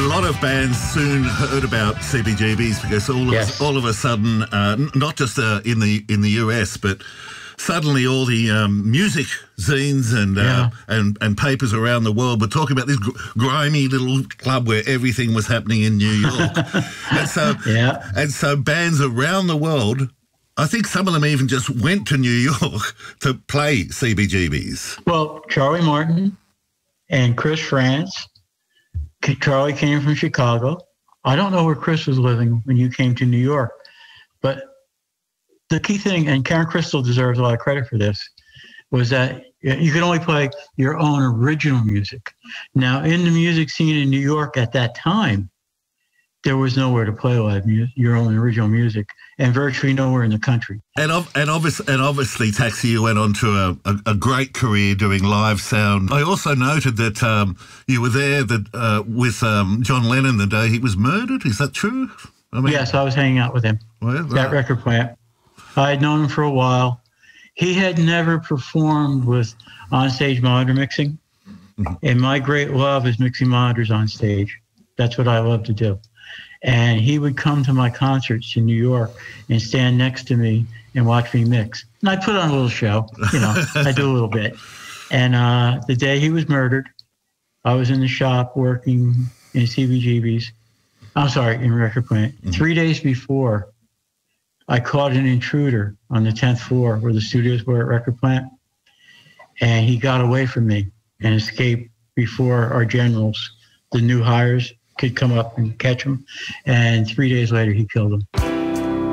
lot of bands soon heard about CBGBs because all of a sudden, not just in the US, but suddenly all the music zines and papers around the world were talking about this grimy little club where everything was happening in New York. and so bands around the world, I think some of them even just went to New York to play CBGBs. Well, Charlie Martin and Chris France. Charlie came from Chicago. I don't know where Chris was living when you came to New York, but the key thing, and Karen Crystal deserves a lot of credit for this, was that you could only play your own original music. Now, in the music scene in New York at that time, there was nowhere to play live music, your own original music, and virtually nowhere in the country. And obviously, Taxi, you went on to a great career doing live sound. I also noted that you were there with John Lennon the day he was murdered. Is that true? Yes, I was hanging out with him at record plant. I had known him for a while. He had never performed with onstage monitor mixing, and my great love is mixing monitors on stage. That's what I love to do. And he would come to my concerts in New York and stand next to me and watch me mix. And I put on a little show, I do a little bit. And the day he was murdered, I was in the shop working in CBGB's. I'm sorry, in Record Plant. 3 days before, I caught an intruder on the 10th floor where the studios were at Record Plant. And he got away from me and escaped before our generals, the new hires, could come up and catch him. And 3 days later, he killed him.